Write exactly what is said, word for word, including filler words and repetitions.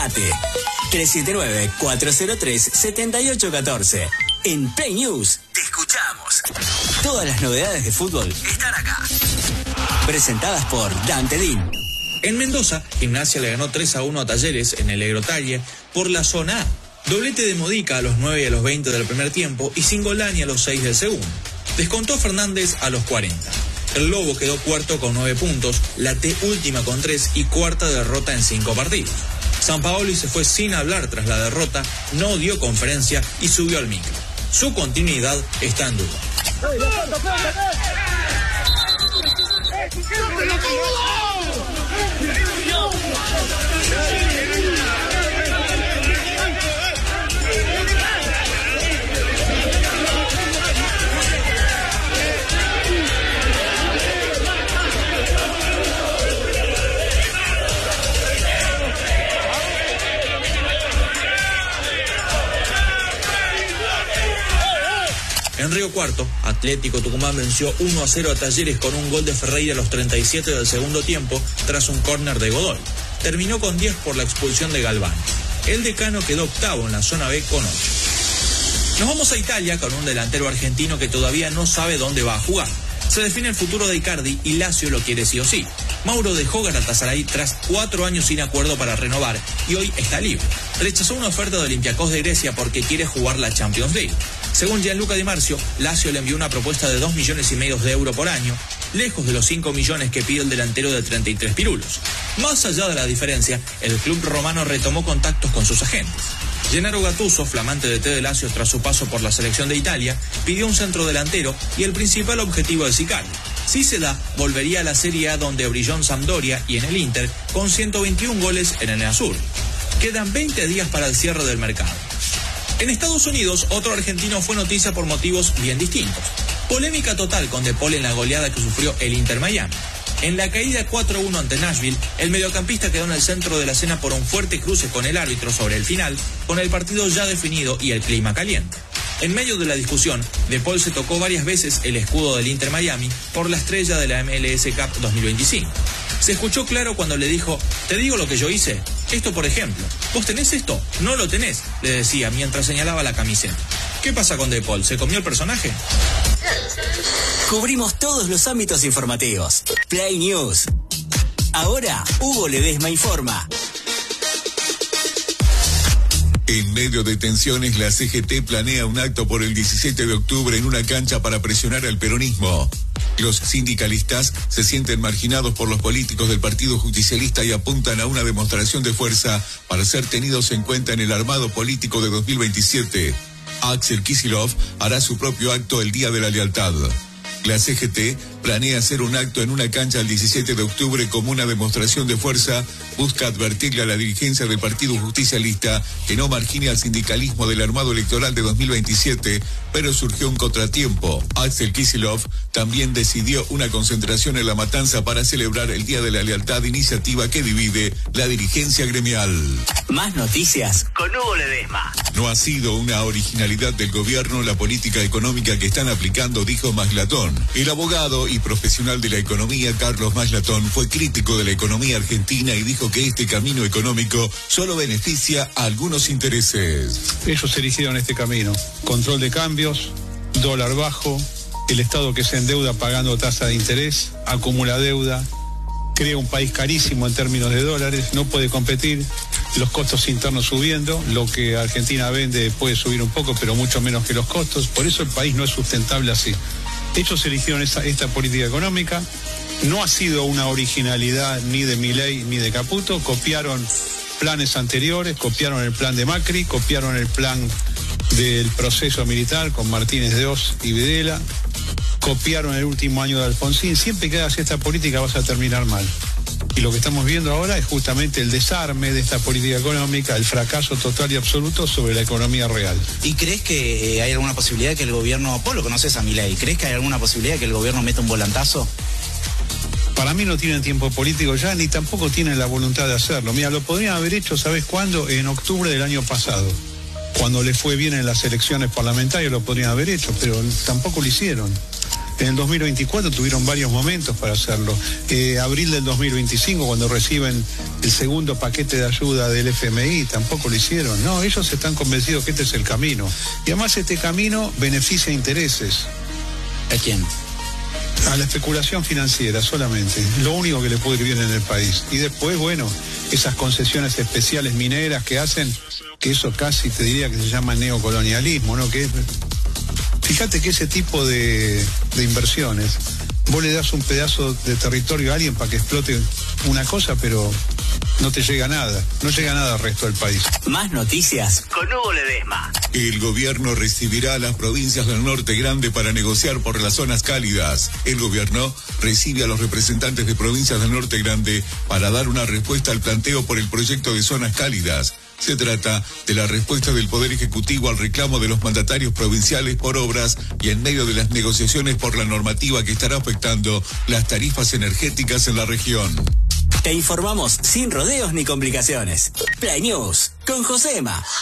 Comunicate. tres siete nueve, cuatro cero tres, siete ocho uno cuatro. En Play News te escuchamos. Todas las novedades de fútbol están acá. Presentadas por Dante Din. En Mendoza, Gimnasia le ganó tres a uno a Talleres en el Agrotalle por la zona A. Doblete de Modica a los nueve y a los veinte del primer tiempo y Singolani a los seis del segundo. Descontó Fernández a los cuarenta. El Lobo quedó cuarto con nueve puntos, la T última con tres y cuarta derrota en cinco partidos. Sampaoli se fue sin hablar tras la derrota, no dio conferencia y subió al micro. Su continuidad está en duda. En Río Cuarto, Atlético Tucumán venció uno a cero a Talleres con un gol de Ferreira a los treinta y siete del segundo tiempo tras un córner de Godoy. Terminó con diez por la expulsión de Galván. El Decano quedó octavo en la zona B con ocho. Nos vamos a Italia con un delantero argentino que todavía no sabe dónde va a jugar. Se define el futuro de Icardi y Lazio lo quiere sí o sí. Mauro dejó Galatasaray tras cuatro años sin acuerdo para renovar y hoy está libre. Rechazó una oferta de Olympiacos de Grecia porque quiere jugar la Champions League. Según Gianluca Di Marzio, Lazio le envió una propuesta de dos millones y medio de euros por año, lejos de los cinco millones que pide el delantero de treinta y tres pirulos. Más allá de la diferencia, el club romano retomó contactos con sus agentes. Gennaro Gattuso, flamante D T de Lazio tras su paso por la selección de Italia, pidió un centro delantero y el principal objetivo es Icardi. Si se da, volvería a la Serie A donde brilló en Sampdoria y en el Inter con ciento veintiún goles en el Azul. Quedan veinte días para el cierre del mercado. En Estados Unidos, otro argentino fue noticia por motivos bien distintos. Polémica total con De Paul en la goleada que sufrió el Inter Miami. En la caída cuatro a uno ante Nashville, el mediocampista quedó en el centro de la escena por un fuerte cruce con el árbitro sobre el final, con el partido ya definido y el clima caliente. En medio de la discusión, De Paul se tocó varias veces el escudo del Inter Miami por la estrella de la M L S Cup dos mil veinticinco. Se escuchó claro cuando le dijo, ¿te digo lo que yo hice? Esto, por ejemplo. ¿Vos tenés esto? No lo tenés, le decía mientras señalaba la camiseta. ¿Qué pasa con De Paul? ¿Se comió el personaje? Cubrimos todos los ámbitos informativos. Play News. Ahora, Hugo Ledesma informa. En medio de tensiones, la C G T planea un acto por el diecisiete de octubre en una cancha para presionar al peronismo. Los sindicalistas se sienten marginados por los políticos del Partido Justicialista y apuntan a una demostración de fuerza para ser tenidos en cuenta en el armado político de dos mil veintisiete. Axel Kicillof hará su propio acto el Día de la Lealtad. La C G T planea hacer un acto en una cancha el diecisiete de octubre como una demostración de fuerza. Busca advertirle a la dirigencia del Partido Justicialista que no margine al sindicalismo del armado electoral de dos mil veintisiete, pero surgió un contratiempo. Axel Kicillof también decidió una concentración en La Matanza para celebrar el Día de la Lealtad, iniciativa que divide la dirigencia gremial. Más noticias con Hugo Ledesma. No ha sido una originalidad del gobierno la política económica que están aplicando, dijo Maslatón. El abogado y profesional de la economía, Carlos Maslatón, fue crítico de la economía argentina y dijo que este camino económico solo beneficia a algunos intereses. Ellos eligieron este camino. Control de cambios, dólar bajo, el Estado que se endeuda pagando tasa de interés, acumula deuda, crea un país carísimo en términos de dólares, no puede competir, los costos internos subiendo, lo que Argentina vende puede subir un poco, pero mucho menos que los costos, por eso el país no es sustentable así. Ellos eligieron esta, esta política económica, no ha sido una originalidad ni de Milei ni de Caputo, copiaron planes anteriores, copiaron el plan de Macri, copiaron el plan del proceso militar con Martínez de Oz y Videla, copiaron el último año de Alfonsín. Siempre que hagas esta política vas a terminar mal. Y lo que estamos viendo ahora es justamente el desarme de esta política económica, el fracaso total y absoluto sobre la economía real. ¿Y crees que eh, hay alguna posibilidad que el gobierno, vos lo conoces a Milei, ¿crees que hay alguna posibilidad que el gobierno meta un volantazo? Para mí no tienen tiempo político ya, ni tampoco tienen la voluntad de hacerlo. Mira, lo podrían haber hecho, ¿sabes cuándo? En octubre del año pasado. Cuando les fue bien en las elecciones parlamentarias lo podrían haber hecho, pero tampoco lo hicieron. En el dos mil veinticuatro tuvieron varios momentos para hacerlo. Eh, abril del dos mil veinticinco, cuando reciben el segundo paquete de ayuda del F M I, tampoco lo hicieron. No, ellos están convencidos que este es el camino. Y además este camino beneficia intereses. ¿A quién? A la especulación financiera solamente. Lo único que le puede ir bien en el país. Y después, bueno, esas concesiones especiales mineras que hacen, que eso casi te diría que se llama neocolonialismo, ¿no? Que es... Fíjate que ese tipo de, de inversiones, vos le das un pedazo de territorio a alguien para que explote una cosa, pero no te llega nada, no llega nada al resto del país. Más noticias con Hugo Ledesma. El gobierno recibirá a las provincias del Norte Grande para negociar por las zonas cálidas. El gobierno recibe a los representantes de provincias del Norte Grande para dar una respuesta al planteo por el proyecto de zonas cálidas. Se trata de la respuesta del Poder Ejecutivo al reclamo de los mandatarios provinciales por obras y en medio de las negociaciones por la normativa que estará afectando las tarifas energéticas en la región. Te informamos sin rodeos ni complicaciones. Play News con Josema.